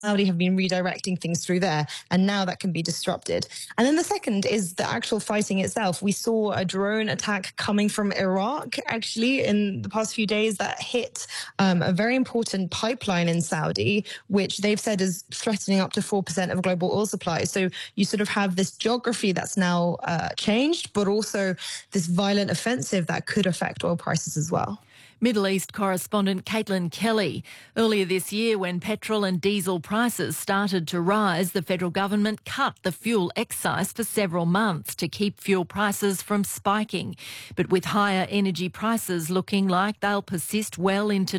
Saudi have been redirecting things through there, and now that can be disrupted. And then the second is the actual fighting itself. We saw a drone attack coming from Iraq, actually, in the past few days that hit a very important pipeline in Saudi, which they've said is threatening up to 4% of global oil supply. So you sort of have this geography that's now changed, but also this violent offensive that could affect oil prices as well. Middle East correspondent Caitlin Kelly. Earlier this year, when petrol and diesel prices started to rise, the federal government cut the fuel excise for several months to keep fuel prices from spiking. But with higher energy prices looking like they'll persist well into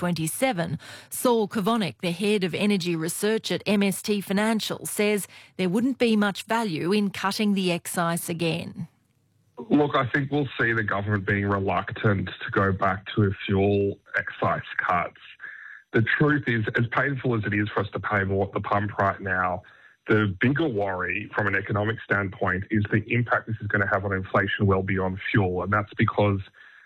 2027, Saul Kavonik, the head of energy research at MST Financial, says there wouldn't be much value in cutting the excise again. Look, I think we'll see the government being reluctant to go back to fuel excise cuts. The truth is, as painful as it is for us to pay more at the pump right now, the bigger worry from an economic standpoint is the impact this is going to have on inflation well beyond fuel. And that's because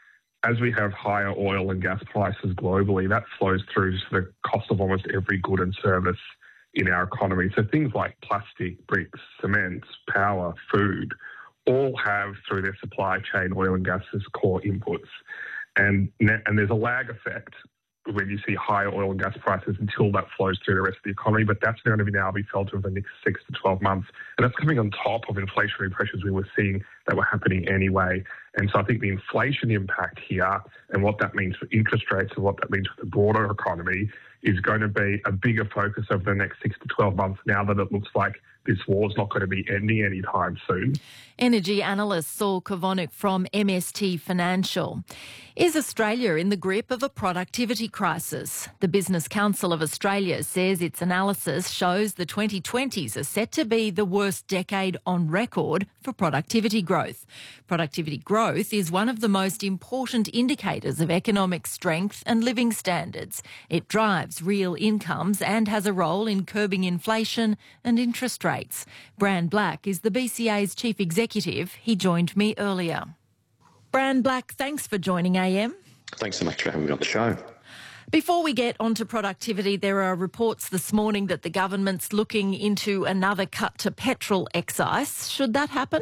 as we have higher oil and gas prices globally, that flows through to the cost of almost every good and service in our economy. So things like plastic, bricks, cement, power, food, all have through their supply chain oil and gas as core inputs. And there's a lag effect when you see higher oil and gas prices until that flows through the rest of the economy, but that's going to now be felt over the next 6 to 12 months. And that's coming on top of inflationary pressures we were seeing that were happening anyway. And so I think the inflation impact here and what that means for interest rates and what that means for the broader economy is going to be a bigger focus over the next 6 to 12 months now that it looks like this war's not going to be ending anytime soon. Energy analyst Saul Kavonik from MST Financial. Is Australia in the grip of a productivity crisis? The Business Council of Australia says its analysis shows the 2020s are set to be the worst decade on record for productivity growth. Productivity growth is one of the most important indicators of economic strength and living standards. It drives real incomes and has a role in curbing inflation and interest rates. Bran Black is the BCA's chief executive. He joined me earlier. Bran Black, thanks for joining AM. Thanks so much for having me on the show. Before we get onto productivity, there are reports this morning that the government's looking into another cut to petrol excise. Should that happen?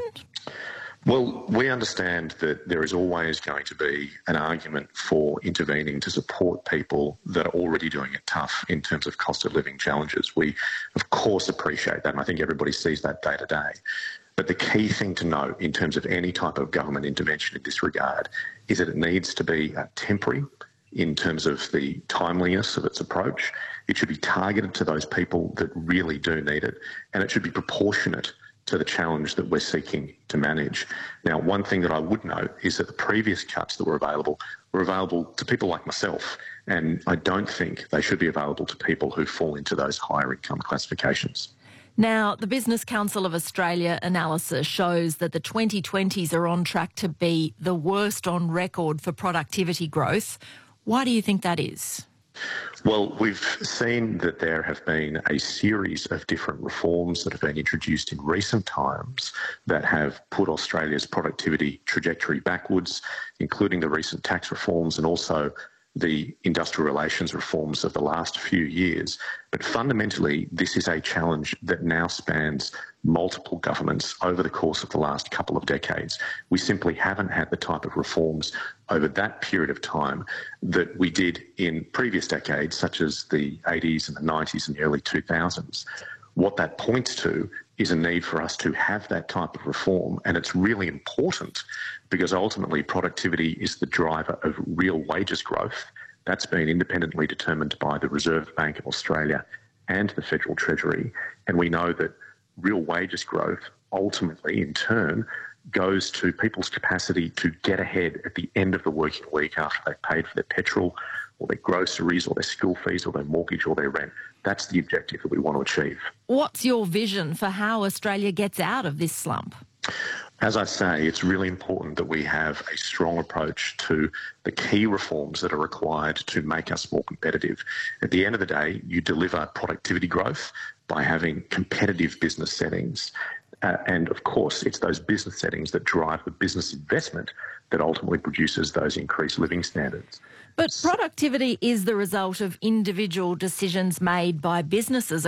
Well, we understand that there is always going to be an argument for intervening to support people that are already doing it tough in terms of cost of living challenges. We, of course, appreciate that, and I think everybody sees that day to day. But the key thing to note in terms of any type of government intervention in this regard is that it needs to be temporary in terms of the timeliness of its approach. It should be targeted to those people that really do need it, and it should be proportionate to the challenge that we're seeking to manage. Now, one thing that I would note is that the previous cuts that were available to people like myself, and I don't think they should be available to people who fall into those higher income classifications. Now, the Business Council of Australia analysis shows that the 2020s are on track to be the worst on record for productivity growth. Why do you think that is? Well, we've seen that there have been a series of different reforms that have been introduced in recent times that have put Australia's productivity trajectory backwards, including the recent tax reforms and also the industrial relations reforms of the last few years. But fundamentally, this is a challenge that now spans multiple governments over the course of the last couple of decades. We simply haven't had the type of reforms over that period of time that we did in previous decades, such as the 80s and the 90s and the early 2000s. What that points to is a need for us to have that type of reform, and it's really important because ultimately productivity is the driver of real wages growth. That's been independently determined by the Reserve Bank of Australia and the Federal Treasury, and we know that real wages growth ultimately, in turn, goes to people's capacity to get ahead at the end of the working week after they've paid for their petrol or their groceries or their school fees or their mortgage or their rent. That's the objective that we want to achieve. What's your vision for how Australia gets out of this slump? As I say, it's really important that we have a strong approach to the key reforms that are required to make us more competitive. At the end of the day, you deliver productivity growth by having competitive business settings. And of course, it's those business settings that drive the business investment that ultimately produces those increased living standards. But productivity is the result of individual decisions made by businesses